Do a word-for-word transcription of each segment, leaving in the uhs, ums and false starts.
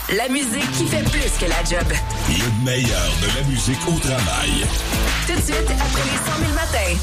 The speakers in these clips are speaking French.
La musique qui fait plus que la job. Le meilleur de la musique au travail. Tout de suite, après les cent mille matins.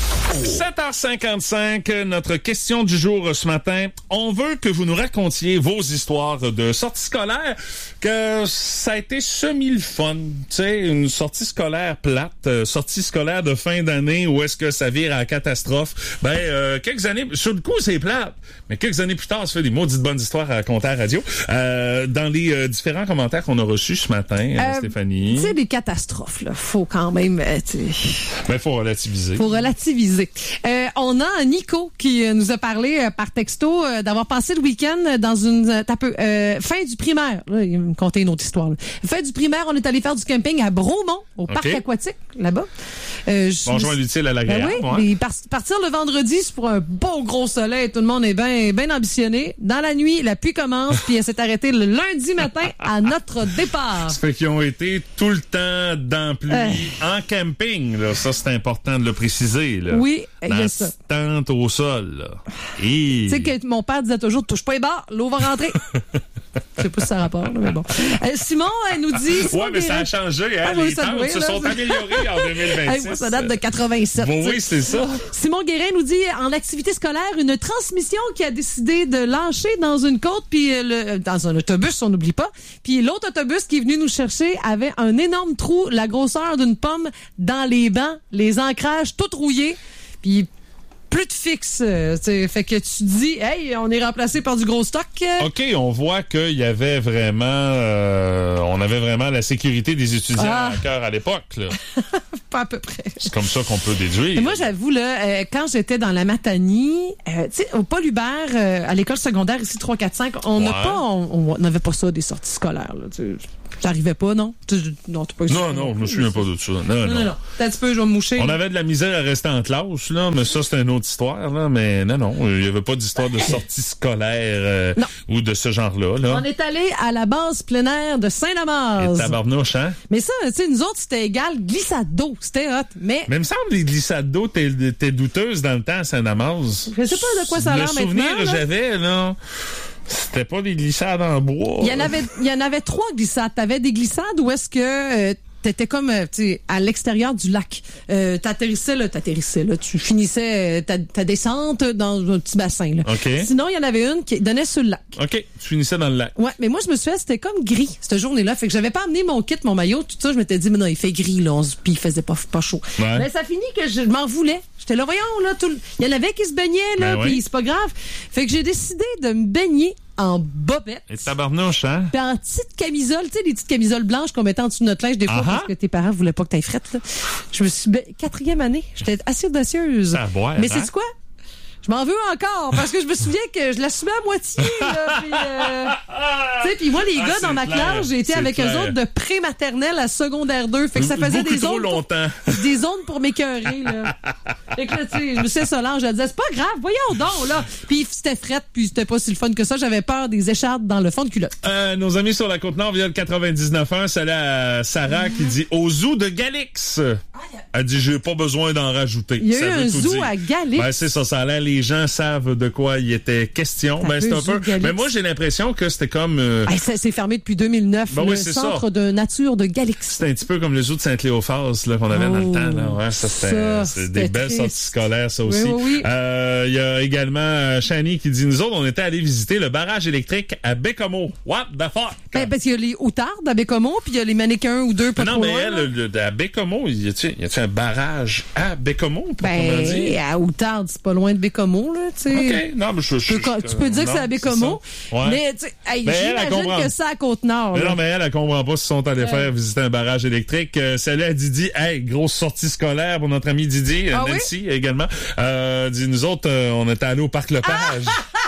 sept heures cinquante-cinq, notre question du jour ce matin. On veut que vous nous racontiez vos histoires de sorties scolaires, que ça a été semi-le-fun. Tu sais, une sortie scolaire plate, euh, sortie scolaire de fin d'année, où est-ce que ça vire à la catastrophe? Ben, euh, quelques années, sur le coup, c'est plate, mais quelques années plus tard, ça fait des maudites bonnes histoires à raconter à la radio. Euh, dans les euh, différents commentaires qu'on a reçus ce matin, euh, Stéphanie. Tu sais, des catastrophes, là. Faut quand même, euh, tu sais. Ben, faut relativiser. Faut relativiser. Euh, on a Nico qui euh, nous a parlé euh, par texto euh, d'avoir passé le week-end dans une euh, peu, euh, fin du primaire. Là, il me contait une autre histoire. Là. Fin du primaire, on est allé faire du camping à Bromont, au okay. parc aquatique, là-bas. Euh, bon, joint l'utile à l'agréable. Ben oui, ouais. Et par- partir le vendredi, c'est pour un beau gros soleil. Tout le monde est bien ben ambitionné. Dans la nuit, la pluie commence, puis elle s'est arrêtée le lundi matin à notre départ. Ça fait qu'ils ont été tout le temps dans pluie, euh. en camping. Là. Ça, c'est important de le préciser. Là. Oui, il y a ça. Tente au sol. Là. Et... Tu sais que mon père disait toujours, touche pas les barres, l'eau va rentrer. Je sais pas si ça rapporte, mais bon. Euh, Simon, elle nous dit... Oui, mais ça a changé. Hein? Ah, les ça tentes doit, se là, sont améliorées en deux mille vingt-six. Hey, moi, ça date de quatre-vingt-sept. Bon, oui, c'est ça. Simon Guérin nous dit, en activité scolaire, une transmission qui a décidé de lâcher dans une côte, puis le, dans un autobus, on n'oublie pas. Puis l'autre autobus qui est venu nous chercher avait un énorme trou, la grosseur d'une pomme, dans les bancs, les ancrages tout rouillés. Puis... plus de fixe. Euh, fait que tu te dis, hey, on est remplacé par du gros stock. OK, on voit qu'il y avait vraiment... Euh, on avait vraiment la sécurité des étudiants ah. à cœur à l'époque. Là. Pas à peu près. C'est comme ça qu'on peut déduire. Et moi, j'avoue, là, euh, quand j'étais dans la Matanie, euh, tu sais, au Paul Hubert, euh, à l'école secondaire, ici, trois, quatre, cinq, on n'a ouais. pas... On n'avait pas ça, des sorties scolaires. Là, tu sais. T'arrivais pas, non? Tu, non, t'as pas eu Non, ça, non, je me souviens pas de ça. Non, non. Non, non, non. Peut-être un petit peu, je vais me moucher. On avait de la misère à rester en classe, là, mais ça, c'est une autre histoire, là. Mais non, non, il y avait pas d'histoire de sortie scolaire euh, ou de ce genre-là, là. On est allé à la base plein air de Saint-Damas. Et tabarnouche, hein? Mais ça, tu sais, nous autres, c'était égal glissade d'eau. C'était hot, mais... Mais il me semble que les glissades d'eau, t'es, t'es douteuse dans le temps à Saint-Damas. Je sais pas de quoi ça a l'air maintenant. Le souvenir que j'avais, là... C'était pas des glissades en bois. Il y en avait, il y en avait trois glissades. T'avais des glissades où est-ce que euh, t'étais comme, euh, tu sais, à l'extérieur du lac. Euh, t'atterrissais là, t'atterrissais là, tu finissais ta, ta descente dans un petit bassin là. Okay. Sinon, il y en avait une qui donnait sur le lac. OK, tu finissais dans le lac. Ouais, mais moi je me suis fait, c'était comme gris cette journée-là, fait que j'avais pas amené mon kit, mon maillot, tout ça, je m'étais dit mais non, il fait gris là, puis il faisait pas pas chaud. Ouais. Mais ça finit que je m'en voulais. J'étais là, voyons là, tout, il y en avait qui se baignaient là, ben puis oui. c'est pas grave. Fait que j'ai décidé de me baigner en bobette. Et tabarnouche, hein? Puis en petite camisole, tu sais, les petites camisoles blanches qu'on mettait en dessous de notre linge des fois uh-huh. parce que tes parents voulaient pas que t'ailles frette, là. Je me suis... Ba... Quatrième année, j'étais assez audacieuse. À boire, mais hein? c'est quoi? Je m'en veux encore parce que je me souviens que je l'assumais à moitié. Là, puis, euh, tu sais, puis moi, les gars ah, dans ma classe, j'ai été avec clair. eux autres de pré-maternelle à secondaire deux. Fait que ça faisait Beaucoup des trop ondes longtemps. Pour, des ondes pour m'écœurer. Là. Fait que là, tu sais, je me suis Solange, elle disait, c'est pas grave, voyons donc, là. Puis c'était frette, puis c'était pas si le fun que ça. J'avais peur des écharpes dans le fond de culotte. Euh, nos amis sur la Côte-Nord via le quatre-vingt-dix-neuf un, c'est à Sarah mm-hmm. qui dit au zoo de Galix. Ah, a... Elle dit, j'ai pas besoin d'en rajouter. Il y a ça eu un zoo dire. à Galix. Ben, c'est ça, ça a l'air, les gens savent de quoi il était question. Ben, c'est un peu. Galix. Mais moi, j'ai l'impression que c'était comme. Euh... Hey, ça, c'est fermé depuis deux mille neuf. Ben, le oui, centre ça. de nature de Galix. C'était un petit peu comme le zoo de Saint-Cléophas là qu'on avait oh, dans le temps. Là. Ouais, ça, c'était, ça, c'était, c'était des belles triste. sorties scolaires, ça aussi. Oui, oui, oui. Euh, il y a également euh, Shani qui dit nous autres, on était allés visiter le barrage électrique à Bécomo. What the fuck? Ben, parce qu'il y a les outardes à Bécomo, puis il y a les mannequins ou deux. Pas non, trop mais loin, elle, le, le, à Bécomo, y a-tu, y a-tu un barrage à Bécomo? Ben, dire? à Outarde, c'est pas loin de Bécomo, là, tu sais. OK. Non, mais je, je, tu peux, je, tu peux dire non, que c'est à Bécomo, ouais. mais tu sais, hey, ben, j'imagine elle, que c'est à Côte-Nord. Mais là. non, mais elle, elle comprend pas s'ils sont allés ouais. faire visiter un barrage électrique. Euh, Salut à Didi. Hey, grosse sortie scolaire pour notre ami Didi. Ah, Nancy oui? également. Euh, dit, nous autres, euh, on était allés au Parc Lepage.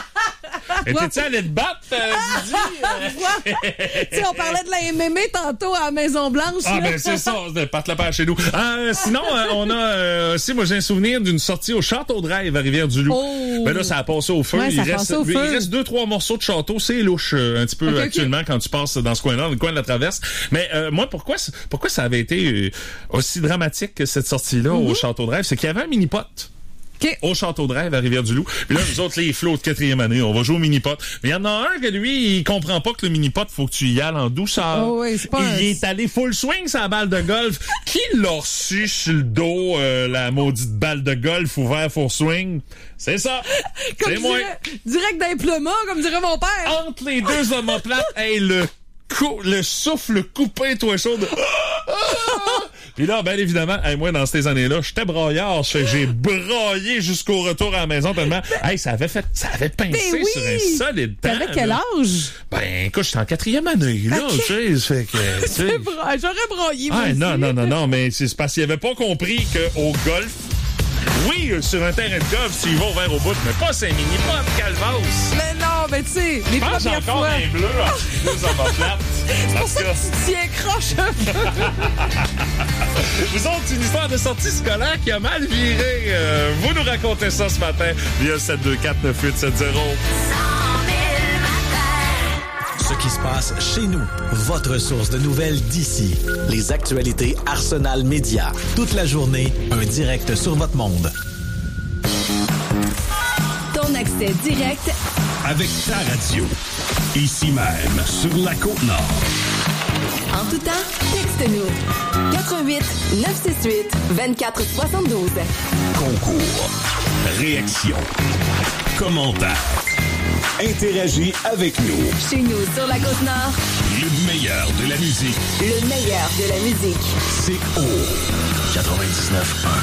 Étais-tu allé te battre, euh, Didi? Tu sais, on parlait de la M M A tantôt à la Maison-Blanche. Ah, là. ben c'est ça, de Parc Lepage chez nous. Euh, sinon, euh, on a euh, aussi, moi j'ai un souvenir d'une sortie au Château Drive à Rivière-du-Loup. Oh. Ben là, ça a passé au feu. Ouais, il, reste, au feu. il reste deux, trois morceaux de château. C'est louche euh, un petit peu okay, actuellement okay. quand tu passes dans ce coin-là, dans le coin de la Traverse. Mais euh, moi, pourquoi, pourquoi ça avait été aussi dramatique que cette sortie-là mm-hmm. au Château Drive? C'est qu'il y avait un mini-pot Okay. au Château de Rêve à Rivière-du-Loup. Puis là, nous autres, les flots de quatrième année, on va jouer au mini-pot. Mais il y en a un que lui, il comprend pas que le mini-pot, faut que tu y ailles en douceur. Oh oui, c'est pas il un... est allé full swing sur la balle de golf. Qui l'a reçu sur le dos, euh, la maudite balle de golf ouvert full swing? C'est ça. Comme C'est moi. dirait, direct d'un plumard, comme dirait mon père. Entre les deux omoplates, hey, le cou- le souffle coupé, toi chaud. De... Puis là, bien évidemment, hey, moi, dans ces années-là, j'étais braillard. J'ai braillé jusqu'au retour à la maison tellement... Hey, ça avait fait... Ça avait pincé oui! sur un solide temps. T'avais quel là. âge? Ben, écoute, j'étais en quatrième année, là, Okay. tu sais, ça fait que... tu sais. Bra... J'aurais braillé, moi Ah, aussi. non, non, non, non, mais c'est parce qu'il avait pas compris qu'au golf... Oui, sur un terrain de golf, tu y vas ouvert au bout, mais pas ces mini-pots, calvasse. Mais non, mais tu sais, les Je pense que j'ai premières encore fois... un bleu en deux omoplates. C'est pour ça que tu tiens croche un peu. Vous autres, une histoire de sortie scolaire qui a mal viré. Euh, vous nous racontez ça ce matin via sept deux quatre neuf huit sept zéro. Ce qui se passe chez nous. Votre source de nouvelles d'ici. Les actualités Arsenal Média. Toute la journée, un direct sur votre monde. Ton accès direct Avec ta radio. Ici même, sur la Côte-Nord. en tout temps, texte-nous. quatre un huit neuf six huit deux quatre sept deux. Concours. Réaction. Commentaire. Interagis avec nous. Chez nous, sur la Côte-Nord, Le meilleur de la musique. le meilleur de la musique. C'est au quatre-vingt-dix-neuf un.